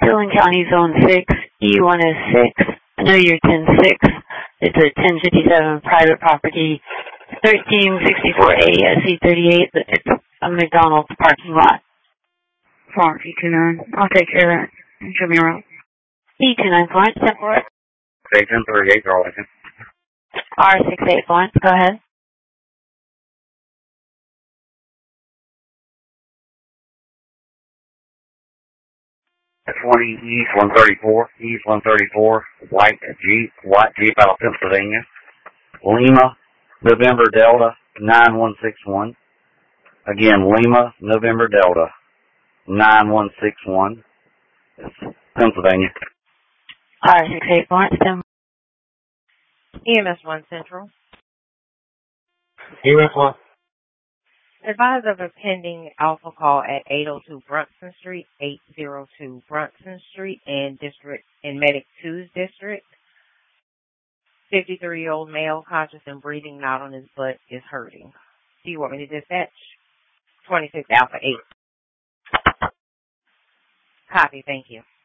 Dillon County Zone 6, E1 is 6. I know you're 10-6. It's a 1057 private property, 1364A, SC38. It's a McDonald's parking lot. Florence, E29. I'll take care of that. Show me around. E29 Florence, 10 for it. 1038, Arlington. R68 Florence, go ahead. .20 East 134, East 134, white Jeep out of Pennsylvania. Lima, November Delta, 9161. Again, Lima, November Delta, 9161. Pennsylvania. R68 Florence, 10. EMS 1 Central. EMS 1. Advise of a pending alpha call at 802 Brunson Street, 802 Brunson Street in Medic 2's district. 53-year-old male, conscious and breathing, not on his butt, is hurting. Do you want me to dispatch? 26 Alpha 8. Copy, thank you.